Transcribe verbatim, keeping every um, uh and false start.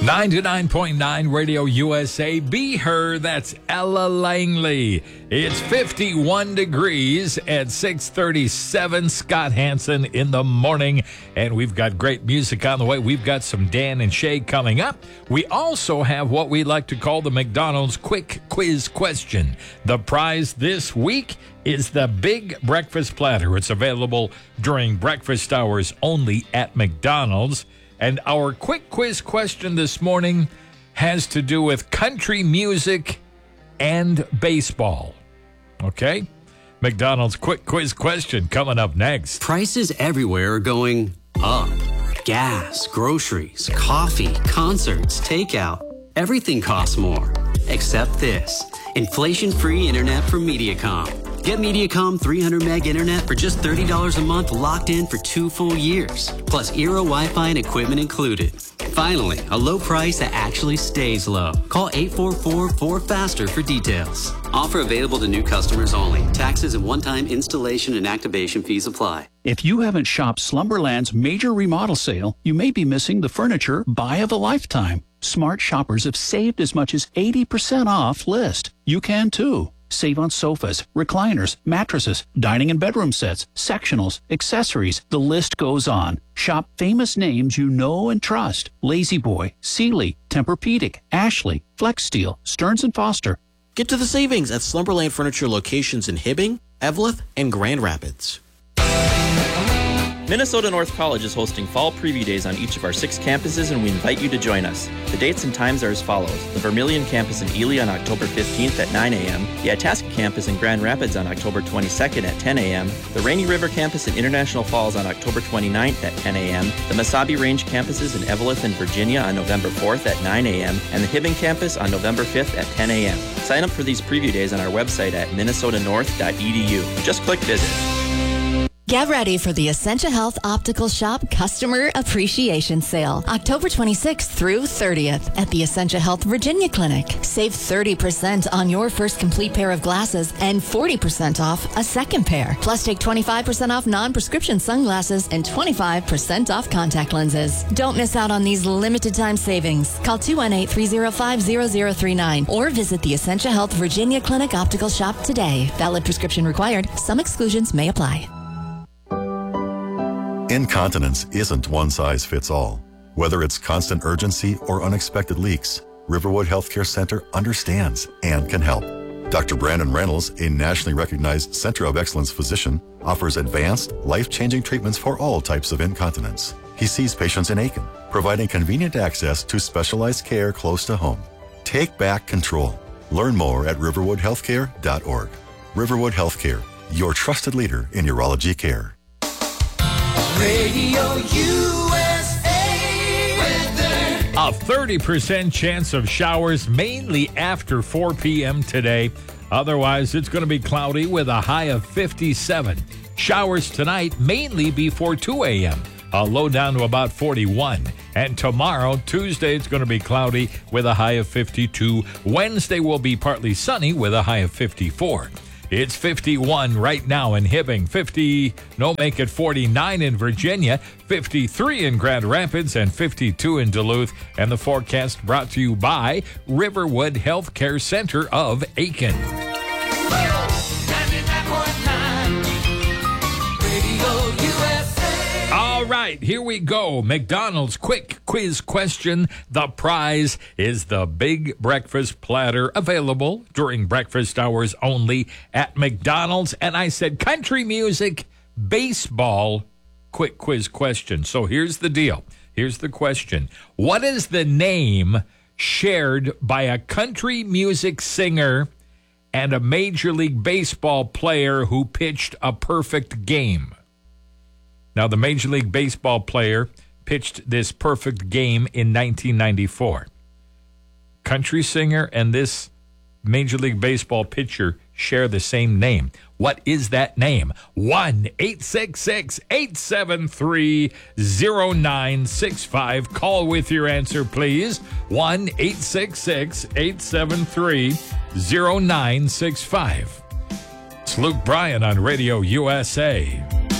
ninety-nine point nine Radio U S A. Be her. That's Ella Langley. It's fifty-one degrees at six thirty-seven. Scott Hansen in the morning. And we've got great music on the way. We've got some Dan and Shay coming up. We also have what we like to call the McDonald's Quick Quiz Question. The prize this week is the Big Breakfast Platter. It's available during breakfast hours only at McDonald's. And our quick quiz question this morning has to do with country music and baseball. Okay? McDonald's quick quiz question coming up next. Prices everywhere are going up. Gas, groceries, coffee, concerts, takeout. Everything costs more. Except this. Inflation-free internet from Mediacom. Get Mediacom three hundred meg internet for just thirty dollars a month, locked in for two full years. Plus Eero Wi-Fi and equipment included. Finally, a low price that actually stays low. Call eight four four, four faster for details. Offer available to new customers only. Taxes and one-time installation and activation fees apply. If you haven't shopped Slumberland's major remodel sale, you may be missing the furniture buy of a lifetime. Smart shoppers have saved as much as eighty percent off list. You can too. Save on sofas, recliners, mattresses, dining and bedroom sets, sectionals, accessories. The list goes on. Shop famous names you know and trust. La-Z-Boy, Sealy, Tempur-Pedic, Ashley, Flex Steel, Stearns and Foster. Get to the savings at Slumberland Furniture locations in Hibbing, Eveleth, and Grand Rapids. Minnesota North College is hosting fall preview days on each of our six campuses, and we invite you to join us. The dates and times are as follows. The Vermilion campus in Ely on October fifteenth at nine a.m., the Itasca campus in Grand Rapids on October twenty-second at ten a.m., the Rainy River campus in International Falls on October twenty-ninth at ten a.m., the Mesabi Range campuses in Eveleth and Virginia on November fourth at nine a.m., and the Hibbing campus on November fifth at ten a.m. Sign up for these preview days on our website at minnesota north dot e d u. Just click visit. Get ready for the Essentia Health Optical Shop Customer Appreciation Sale, October twenty-sixth through thirtieth at the Essentia Health Virginia Clinic. Save thirty percent on your first complete pair of glasses and forty percent off a second pair. Plus, take twenty-five percent off non-prescription sunglasses and twenty-five percent off contact lenses. Don't miss out on these limited time savings. Call two one eight, three zero five, zero zero three nine or visit the Essentia Health Virginia Clinic Optical Shop today. Valid prescription required. Some exclusions may apply. Incontinence isn't one size fits all. Whether it's constant urgency or unexpected leaks, Riverwood Healthcare Center understands and can help. Doctor Brandon Reynolds, a nationally recognized Center of Excellence physician, offers advanced, life-changing treatments for all types of incontinence. He sees patients in Aiken, providing convenient access to specialized care close to home. Take back control. Learn more at riverwood healthcare dot org. Riverwood Healthcare, your trusted leader in urology care. Radio U S A weather. A thirty percent chance of showers mainly after four p.m. today. Otherwise, it's going to be cloudy with a high of fifty-seven. Showers tonight mainly before two a.m. A low down to about forty-one. And tomorrow, Tuesday, it's going to be cloudy with a high of fifty-two. Wednesday will be partly sunny with a high of fifty-four. It's fifty-one right now in Hibbing, fifty, no, make it forty-nine in Virginia, fifty-three in Grand Rapids, and fifty-two in Duluth. And the forecast brought to you by Riverwood Healthcare Center of Aiken. All right, here we go. McDonald's quick quiz question. The prize is the Big Breakfast Platter, available during breakfast hours only at McDonald's. And I said country music, baseball, quick quiz question. So here's the deal. Here's the question. What is the name shared by a country music singer and a Major League Baseball player who pitched a perfect game? Now, the Major League Baseball player pitched this perfect game in nineteen ninety-four. Country singer and this Major League Baseball pitcher share the same name. What is that name? one eight six six, eight seven three, zero nine six five. Call with your answer, please. one eight six six, eight seven three, zero nine six five. It's Luke Bryan on Radio U S A.